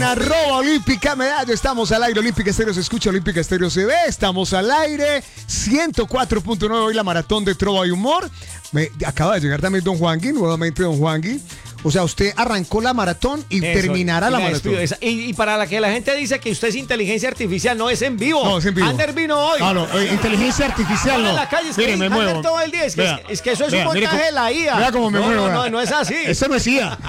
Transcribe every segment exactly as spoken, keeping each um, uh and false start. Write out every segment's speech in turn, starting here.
Arroba Olímpica Medallo, estamos al aire. Olímpica Estéreo se escucha, Olímpica Estéreo se ve. Estamos al aire, ciento cuatro punto nueve. Hoy la maratón de Trova y Humor. Me, acaba de llegar también Don Juangui, nuevamente Don Juangui. O sea, usted arrancó la maratón y Eso, terminará y la maratón. Y, y para la que la gente dice que usted es inteligencia artificial, no es en vivo. No, es en vivo. Ander vino hoy. No, no, eh, inteligencia artificial no. En la calle, es mire, que me Ander muevo. todo el día. Es que, vea, es, es que eso es vea, un montaje de la I A. Vea cómo me no, muevo. No, no, no es así. Eso no es I A.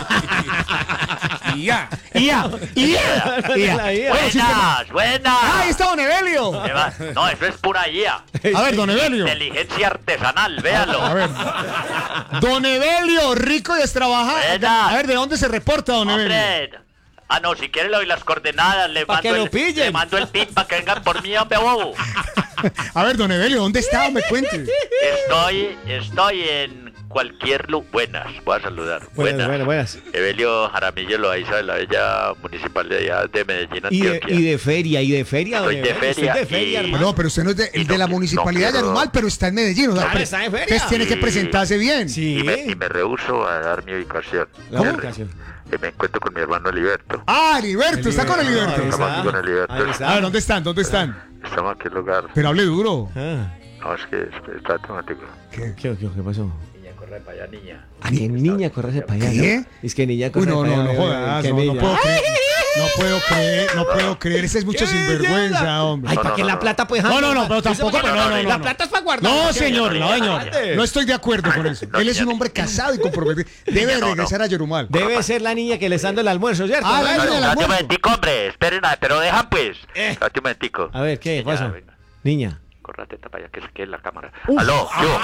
I A. I A. I A. I A. Buenas, buenas. Ah, ahí está Don Evelio. No, eso es pura I A. A ver, Don Evelio. Inteligencia artesanal, véalo. A ver. Don Evelio, rico y destrabajado. Buenas. A ver, ¿de dónde se reporta, Don Evelio? Hombre. Ah, no, si quiere le doy las coordenadas, le Pa' mando, que lo el, pillen. le mando el pin para que vengan por mí, hombre, bobo. A ver, Don Evelio, ¿dónde está? Me cuente. Estoy, estoy en cualquier lugar. Buenas, voy a saludar. Buenas, buenas, buenas. Evelio Jaramillo Loaiza de la bella municipalidad de Medellín, Y de, Antioquia. y de feria, y de feria, Estoy don de Evelio, feria estoy de feria, y- hermano. No, pero usted no es de, Y de la no- municipalidad no de quiero- Arumal, pero está en Medellín. O sea, Claro, pre- está en feria. entonces tiene que Sí. presentarse bien. Sí. Y me, y me rehúso a dar mi ubicación. La ¿Cómo? ubicación. Que me encuentro con mi hermano Aliberto. Ah, Heriberto, está con Ahí Heriberto. Estamos aquí está. con Aliberto. Ahí está. A ver, ¿dónde están? ¿Dónde están? Estamos aquí en el lugar. Pero hable duro. Ah, No, es que está automático. ¿Qué? ¿qué, qué, qué pasó? Niña, corre para allá, niña. ¿A qué niña corre para allá? ¿Qué? ¿no? Es que niña Uy, corre no, para no, allá. no jodas. ¿Qué No, no niña? puedo creer. No puedo creer, no puedo creer. Ese es mucha ¿Qué sinvergüenza, belleza? hombre. Ay, No, ¿para no, qué no, la no. plata pues? No, no, no, pero tampoco, pero no, no, no. La plata es para guardar. No, señor, no, señor. Adelante. No estoy de acuerdo con eso. No, Él es un niña, hombre niña. casado y comprometido. Debe no, no. regresar a Yorumal. Debe ser la niña que le está dando el almuerzo, ¿cierto? Ah, A la ver, niña del Date un almuerzo. momentico, hombre. Esperen, pero dejan pues. Eh. Date un momentico. A ver, ¿qué Niña, pasa? venga, Niña. corre teta para allá que se quede en la cámara. Aló, yo.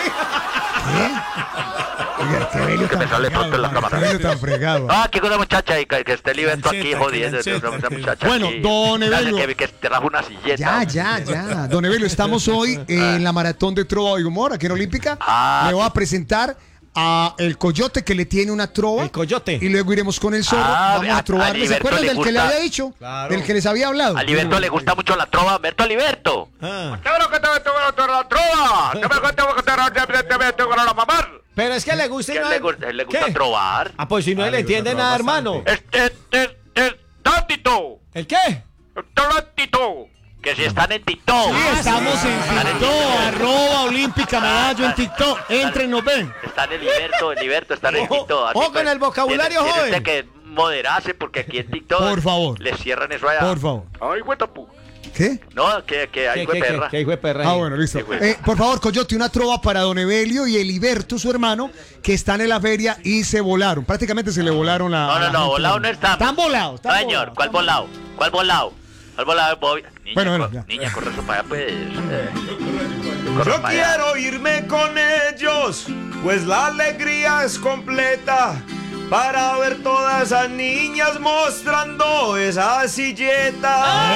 Oiga, qué bello Que me tan sale fregado, pronto en la man, cámara. qué bello tan fregado. Ah, aquí con una muchacha y que, que esté Liberto aquí Lanceta, jodiendo. que lanceta, Esa que- muchacha Bueno, aquí. don Dale, Evelio. Que, que te trajo una silleta. Ya, ya, ya. Don Evelio, estamos hoy en la maratón de Trova y Humor aquí en Olímpica. Ah. Le voy a presentar a el Coyote que le tiene una trova. El Coyote. Y luego iremos con el zorro. Ah, Vamos a a- trobarle. a ¿Se Liberto acuerdan le del que le gusta. había dicho? Claro. Del que les había hablado. A Liberto le gusta mucho la trova. Berto Liberto. Ah. ¿Qué bueno que te meto con la trova? ¿Qué me cuento que te meto con la mamá? Pero es que le gusta y Que no le hay- gusta, le gusta ¿Qué? trovar. Ah, pues si no le entiende nada, hermano. Este, este, este, tántito. ¿El qué? Tántito. Que si están en TikTok. Sí, estamos en Están en TikTok, arroba Olímpica Medallo en TikTok. Entren, nos ven. Están en Liberto, en Liberto, están en Ojo, TikTok. Así ojo pues, con el vocabulario, tiene- tiene joven. usted que moderarse porque aquí en TikTok. Por favor. Les cierran eso allá. Por favor. Ay, güey, tapu. ¿Qué? No, que, que hay ¿Qué, güey qué, qué, perra. qué hijo de perra? Ah, ahí? bueno, listo. Sí, güey. Eh, por favor, Coyote, una trova para Don Evelio y Eliberto, su hermano, que están en la feria y se volaron. Prácticamente se le volaron la. No, no, la no, gente. volado no estamos. Están volados. están No, señor, volados. ¿cuál volado? ¿Cuál volado? ¿Cuál volado? Voy- Niña, Bueno, bueno, co- ya. niña, corre eso para allá, pues. Eh, corre Yo para allá. quiero irme con ellos, pues la alegría es completa. Para ver todas esas niñas mostrando esa silleta.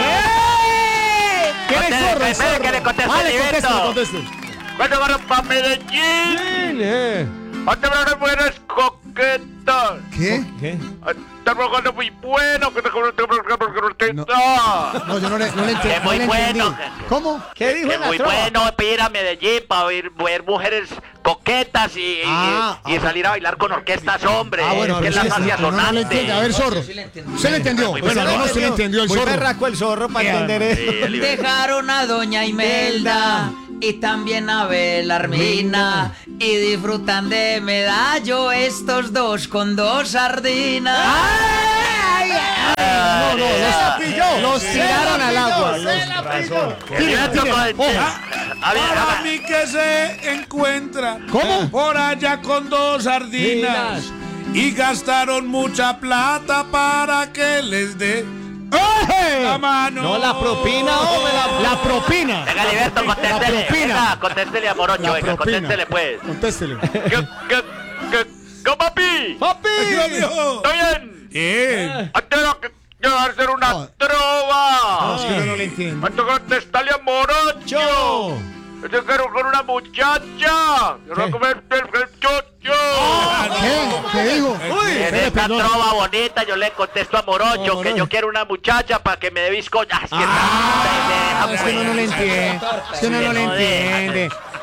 ¿Quién es Conteste, zorro? espere, que le conteste Vale, Eliberto. contéstele, contéstele. ¿Cuándo van para Medellín? Eh. ¿Dónde van las mujeres coquetas? ¿Qué? ¿Qué? Están jugando muy bueno. Que te No. No, yo no le, no le enten- Que no muy le bueno. entendí. ¿Cómo? ¿Qué dijo Que en la muy trova? bueno ir a Medellín para ver, ver mujeres coquetas y, y- Ah, y, y salir a bailar con orquestas, hombre. Ah, bueno, es que pero es la sí, fascia no, no le sonante. entiende. A ver, zorro. ¿Usted le entendió? Muy Bueno, bueno, al menos usted le entendió el Muy zorro. berraco el zorro para Eh, entender Sí, eso. el- Dejaron a Doña Imelda y también a Belarmina y disfrutan de Medallo estos dos con dos sardinas. ¡Ay! No, no, Ah, los pilló. Los tiraron al agua. Se la pilló. Tire, tire. Ojo. Ojo. A ver, a Para ver. mí que se encuentra ¿Cómo? por allá con dos sardinas y gastaron mucha plata para que les dé ¡Eh! la mano. No, la propina, hombre, la La propina. Venga, Liberto, contéstele. La propina. Venga, contéstele a Morocho, La venga, propina. contéstele pues. Contéstele. ¿Qué, qué, qué, qué, papi? ¡Papi! Dios mío. ¿Está bien? Bien. Tengo que quiero hacer una No. trova. No, es que yo no le entiendo. Tengo que contestarle a Morocho. ¡Yo! Yo quiero con una muchacha. Quiero ¿Qué? comer el, el chocho. ¿Qué? ¿Qué dijo? Uy, En espere, esta perdón. trova bonita yo le contesto a Morocho No, que Morocho. yo quiero una muchacha para que me dé bizcocho. Ah, es que Ah, está pendeja, es que uno no le pues. entiende. Es que uno no le No deja, entiende.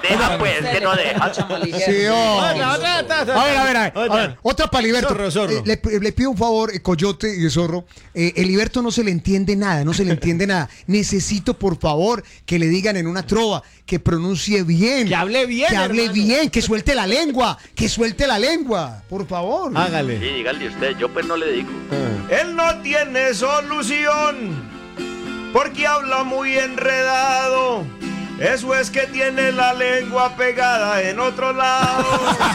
deja pues, que no deja. Sí, hombre. Otra, otra, otra, otra. A ver, a ver, a ver, Otra. a ver, otra para Heriberto. Zorro, zorro. Eh, le, le pido un favor, eh, Coyote y Zorro. Eh, Heriberto no se le entiende nada, no se le entiende nada. Necesito, por favor, que le digan en una trova, que pronuncie bien. Que hable bien, Que hable hermano. bien, que suelte la lengua, que suelte la lengua, por favor. Hágale. Sí, dígale usted, yo pues no le digo. Él no tiene solución porque habla muy enredado. Eso es que tiene la lengua pegada en otro lado.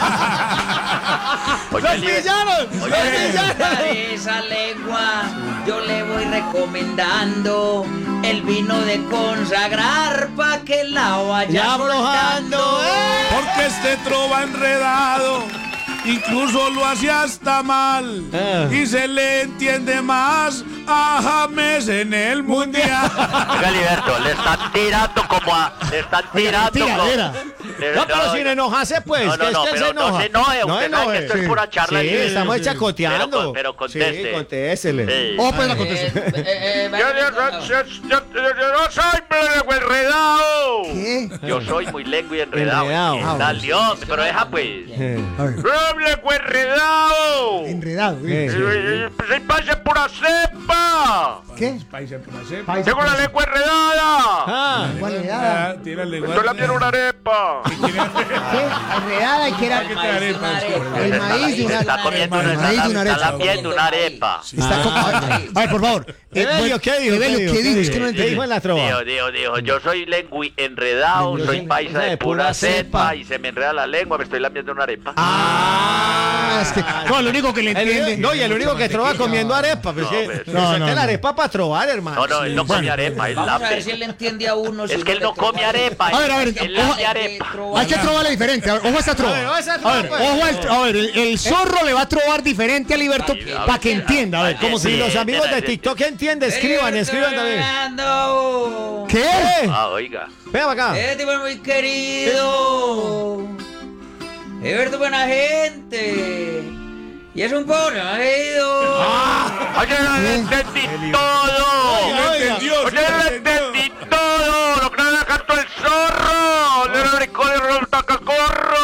Oye, ¡Los Heriberto, pillaron! ¡Los oye, pillaron! Para esa lengua yo le voy recomendando el vino de consagrar pa' que la vaya Ya aflojando, soltando. ¿eh? Porque este trova enredado, incluso lo hace hasta mal. Ah. Y se le entiende más a James en el mundial. Oiga, Heriberto, le están tirando como a... Le están tirando tiradera. como... le- No, pero no, sin enojarse, pues. No, no, que no, es que él pero se enoja. no se enoje, No usted sabe que enoje. esto es pura charla Sí, libre. estamos Sí. chacoteando. Pero, pero conteste. Sí, contéstele. Sí. Oh, pues la Eh, contesto. eh, eh, Yo, yo, yo, yo, yo- yo no soy lengua enredado. ¿Qué? Yo soy muy lengua y enredado. Enredado. ¿Qué tal, León? Pero deja pues. Eh. A ver, ¡Soy lengua enredado! enredado. Eh, ¿eh? sí. Eh, eh, ¡Soy paisa pura cepa! ¿Qué? Paisa por hacer. Paisa, ¡Tengo la paisa. lengua enredada! Ah, ¿Cuál enredada? Ah, tira el ¡Estoy lenguaje. lamiendo una arepa! ¿Qué? Enredada y que era El maíz de una arepa. el maíz de una Está comiendo una, El maíz de una está arepa. lamiendo una arepa. Está como- a ver, a ver, por favor. Eh, Evelio, bueno, ¿qué dijo? Evelio, ¿qué dijo? Es que no ¿Qué entendí. dijo en la trova? Dijo, dijo, dijo, yo soy lengui enredado, Yo soy soy paisa de pura cepa cepa. y se me enreda la lengua, me estoy lamiendo una arepa. Ah, es que no, lo único que le El- entiende. no, y el único que trova comiendo arepa. Pues No, que, pues. que No, suelte no, la no. arepa para trobar, hermano. No, no, él no come arepa, él Vamos a lame. ver si él le entiende a uno. Es que él no come arepa, A ver, a ver, él ojo- lame arepa. Hay que trobarle diferente. A ver, ojo a esta trova. A ver, ojo a esa A trova, ver, pues. ojo al- a ver, el, el zorro le va a trobar diferente a Liberto Ay, a para ver, que entienda. A ver, ¿cómo Si se los amigos de sí, sí. TikTok entienden, escriban, escriban también. ¿Qué? ¿Qué? Ah, oiga. Venga para acá. Este tipo es muy querido. Eberto es buena gente. Y es un pobre marido. Oye, no le entendí todo. Lo entendió, Oye, sí, no lo le entendió. entendí todo. Lo que no le cantó el zorro. Le brincó de rotacacorro.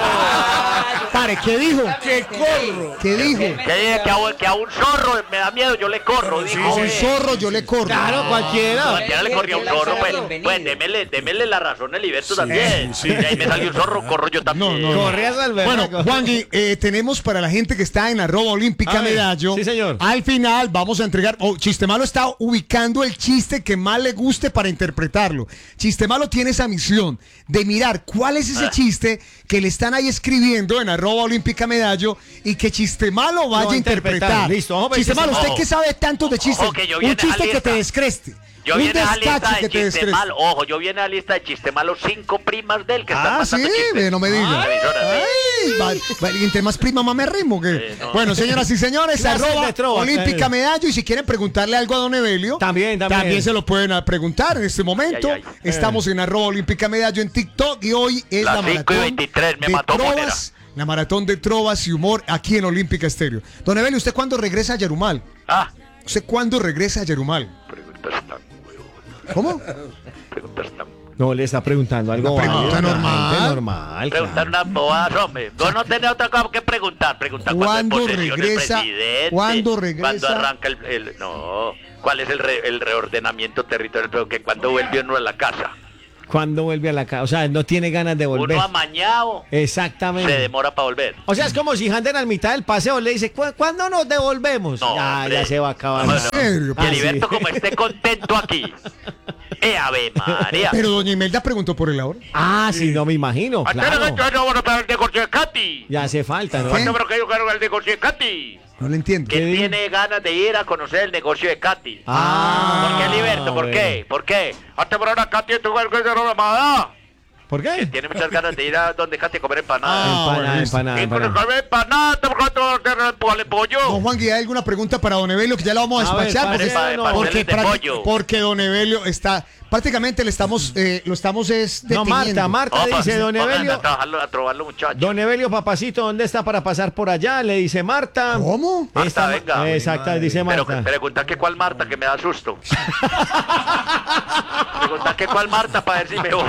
Pare, ¿qué dijo? ¡Qué corro! ¿Qué dijo? Que dice que a, un- que a un zorro me da miedo, yo le corro. Dijo, A un eh. zorro yo le corro. Claro, cualquiera. Cualquiera le corría a un zorro, pues, Bienvenido. pues démele, démele la razón al Heriberto también. Y ahí me salió un zorro, corro yo también. No, no, no. Corrías al Bueno, berraco. Juangui, eh, tenemos para la gente que está en arroba olímpica A ver, medallo. sí, señor. Al final vamos a entregar. Oh, Chistemalo está ubicando el chiste que más le guste para interpretarlo. Chistemalo tiene esa misión de mirar cuál es ese chiste que le están ahí escribiendo en arroba olímpica medallo y que Chistemalo vaya va a a interpretar. interpretar. Listo, vamos a ver, Chistemalo, usted Ojo. que sabe tanto de chistes. Ojo, que yo Un viene a chiste que lista. te descreste. Yo Un viene a la lista descache de que te chiste descreste. malo. Ojo, yo viene a la lista de chiste malo cinco primas de él que están Ah, sí, pasando chistes. ve, no me diga. Ay, Ay, va- va- y entre más prima, más me arrimo. ¿qué? Sí, no. Bueno, señoras y señores, Clases arroba de trova, olímpica eh. medallo. Y si quieren preguntarle algo a don Evelio, También, también. se lo pueden ah, preguntar en este momento. Ay, ay, ay. Estamos en arroba olímpica medallo en TikTok y hoy es Las la cinco y maratón veintitrés, me de mató Monera. trovas. La maratón de trovas y humor aquí en Olímpica Estéreo. Don Evelio, ¿usted cuándo regresa a Yarumal? Ah, ¿Usted cuándo regresa a Yarumal? preguntas tan huevonas, ¿Cómo? preguntas tan... No, le está preguntando algo. Una pregunta válido, normal. gente normal. Preguntar claro. unas bobadas, hombre. Vos no tenés otra cosa que preguntar. Preguntar cuándo ¿Cuándo es posesión el regresa? presidente. ¿Cuándo regresa? ¿Cuándo arranca el... el- no, ¿cuál es el, re- el reordenamiento territorial? Pero que cuando vuelve uno a la casa. ¿Cuándo vuelve a la casa? O sea, no tiene ganas de volver. Uno amañado Exactamente. se demora para volver. O sea, es como si Hander al mitad del paseo le dice, "¿Cu- ¿cuándo nos devolvemos? No, ya, hombre. ya se va a acabar. No, ¿En serio? Y Ah, Heriberto, sí. como esté contento aquí. ¡Eh, Ave María! Pero doña Imelda preguntó por el ahora. Ah, sí, no me imagino. Hasta Claro. que yo no voy a para el negocio de Katy. Ya hace falta, ¿no? ¿Qué? Hasta que yo quiero el negocio de Katy. No le entiendo. Que dijo? tiene ganas de ir a conocer el negocio de Katy. Ah, ¿Por qué, Heriberto? ¿Por bueno. qué? ¿Por qué? Hasta por ahora Katy es tu que se roba mamada. ¿Por qué? Tiene muchas ganas de ir a donde Katy a comer empanadas. Ah, empanada, bueno, listo. empanada, Y con el empanada. comer empanadas, ¿por qué no te empujale pollo? Don Juan, ¿hay alguna pregunta para don Evelio que ya la vamos a A ver, despachar? parece porque, o no. porque, Pasteles de pra- pollo. porque don Evelio está prácticamente le estamos, eh, lo estamos es No, deteniendo. Marta, Marta Opa, dice, don pónganse Evelio, a trabajarlo, a trobarlo, muchachos. don Evelio, papacito, ¿dónde está para pasar por allá? Le dice Marta. ¿Cómo? Marta, Esta- venga. Exacto, dice Pero Marta. pregunta que cuál Marta, que me da susto. Pregunta que cuál Marta para ver si me voy.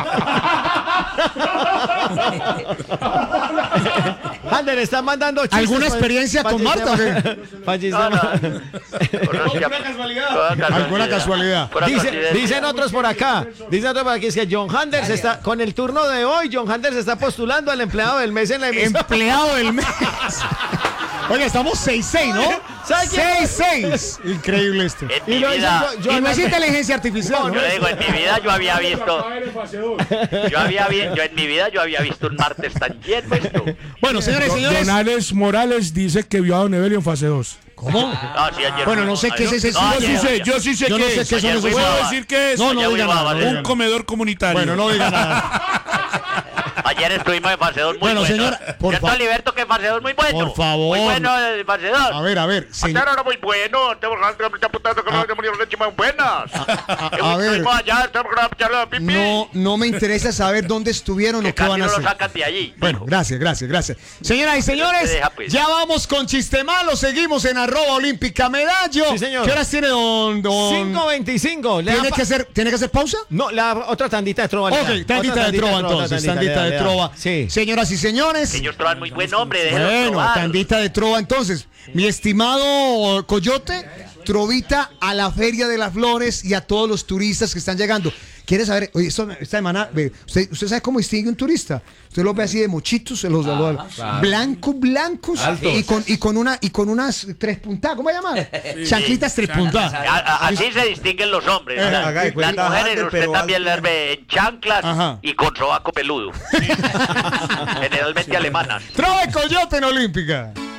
Ander, están mandando chistes. ¿Alguna pa- experiencia pa- con pa- Marta o qué? pa- chistes- No, no. Alguna casualidad. Alguna casualidad. Pura Dice- coincidencia. dicen otros por acá, dicen otros por aquí, es que John Handers está, con el turno de hoy, John Handers está postulando al empleado del mes en la emisora. Empleado del mes. Oiga, estamos seis seis, ¿no? ¿Sabe quién? seis seis. Increíble esto. En Y mi lo dice vida, yo- Y no es John- inteligencia artificial, ¿no? yo digo, en mi vida yo había visto, yo había vi- yo en mi vida yo había visto un martes tan lleno esto. Bueno, señores y Don señores. Alex Morales dice que vio a Don Evelio en fase dos. ¿Cómo? No, sí, ayer Bueno, fui- no sé qué es ese No, Yo sitio. sí ayer- sé, yo sí sé Yo no qué sé es. qué son Ayer esos. fui Puedo a- decir que es No, no Ayer diga fui a nada. no Valeria. diga un nada. comedor comunitario. Bueno, no diga nada. Ayer estuvimos en fase dos muy Bueno, bueno. señora, por ¿Cierto, fa- Alberto, que fase dos muy bueno? Por favor. Muy bueno el fase dos. A ver, a ver, señor. Antes era muy bueno. Tenemos que estar apuntando que no hay demonios leche más buenas. a- a ver. Estuvimos allá, tenemos que echarle a pipí. No, no me interesa saber dónde estuvieron Que o qué casi van a no lo hacer. sacan de allí. Bueno, gracias, gracias, gracias. Señoras y señores, deja, pues. ya vamos con Chiste Malo. Seguimos en arroba olímpica medallo. Sí, señor. ¿Qué horas tiene don? don... cinco veinticinco. Le ¿Tiene dan que, pa- hacer, ¿Tiene que hacer pausa? No, la otra tandita de trova. le Ok, dan. tandita Otra de trova otra entonces, tandita, tandita le da, de le da. trova. Sí. Señoras y señores. Ellos traban muy buen nombre, déjenlos Bueno, probar. tandita de trova entonces. Mi estimado Coyote, trovita a la Feria de las Flores y a todos los turistas que están llegando. ¿Quiere saber? Oye, esto, esta semana, ve, ¿usted, ¿usted sabe cómo distingue un turista? Usted lo ve así de mochitos, los, los- blancos, blancos, y con, y con una y con unas tres puntadas, ¿cómo se llama? Chanclitas tres puntadas. A- a- Así se distinguen los hombres. Eh, ¿verdad? haga de Las cuenta, mujeres, Ander, usted pero también alto. las ve en chanclas Ajá. y con sobaco peludo. Generalmente alemanas. Trova y Coyote en Olímpica.